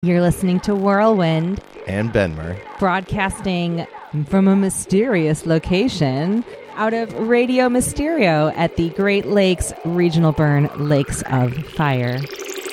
You're listening to Whirlwind and Benmer, broadcasting from a mysterious location out of Radio Mysterio at the Great Lakes Regional Burn Lakes of Fire.